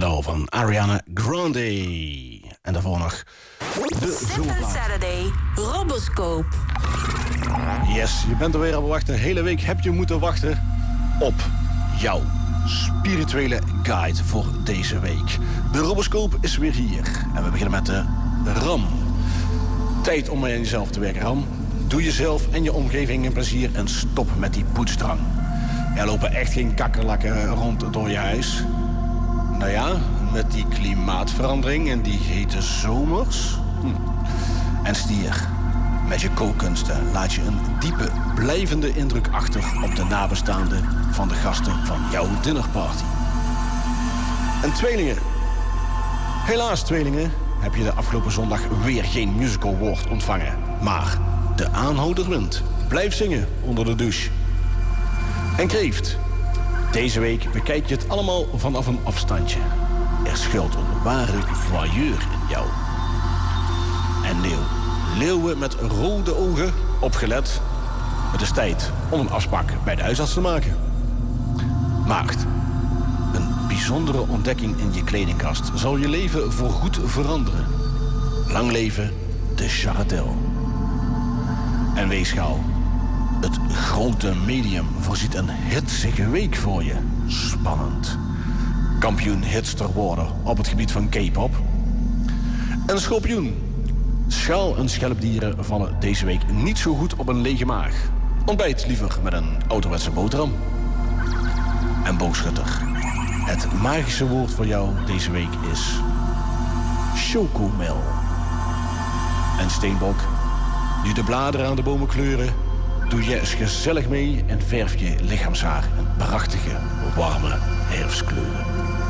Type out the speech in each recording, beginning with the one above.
Shadow van Ariana Grande. En daarvoor nog de zomerplaat. Saturday, Roboscope. Yes, je bent er weer aan het wachten. De hele week heb je moeten wachten op jouw spirituele guide voor deze week. De Roboscope is weer hier. En we beginnen met de RAM. Tijd om aan jezelf te werken, RAM. Doe jezelf en je omgeving een plezier en stop met die poetsdrang. Er lopen echt geen kakkerlakken rond door je huis. Nou ja, met die klimaatverandering en die hete zomers. En stier, met je kookkunsten laat je een diepe, blijvende indruk achter op de nabestaanden van de gasten van jouw dinnerparty. En tweelingen. Helaas, tweelingen, heb je de afgelopen zondag weer geen musical award ontvangen. Maar de aanhouder wint. Blijf zingen onder de douche. En kreeft. Deze week bekijk je het allemaal vanaf een afstandje. Er schuilt een ware voyeur in jou. En leeuw. Leeuwen met rode ogen, opgelet. Het is tijd om een afspraak bij de huisarts te maken. Maagd. Een bijzondere ontdekking in je kledingkast zal je leven voorgoed veranderen. Lang leven de Chardel. En weegschaal. Het grote medium voorziet een hitsige week voor je. Spannend. Kampioen hitster worden op het gebied van K-pop. En schorpioen. Schaal- en schelpdieren vallen deze week niet zo goed op een lege maag. Ontbijt liever met een ouderwetse boterham. En boogschutter. Het magische woord voor jou deze week is chocomel. En steenbok. Nu de bladeren aan de bomen kleuren, doe je eens gezellig mee en verf je lichaamshaar een prachtige, warme herfstkleuren.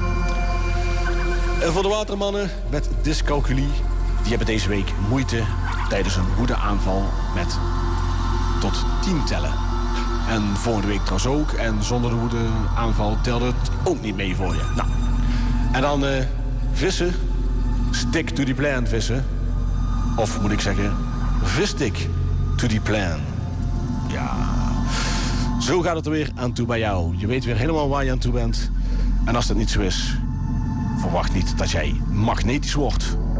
En voor de watermannen met dyscalculie, die hebben deze week moeite tijdens een woedeaanval met tot 10 tellen. En volgende week trouwens ook. En zonder de woedeaanval telde het ook niet mee voor je. Nou, en dan vissen. Stick to the plan vissen. Of moet ik zeggen, visstick to the plan. Ja, zo gaat het er weer aan toe bij jou. Je weet weer helemaal waar je aan toe bent. En als dat niet zo is, verwacht niet dat jij magnetisch wordt.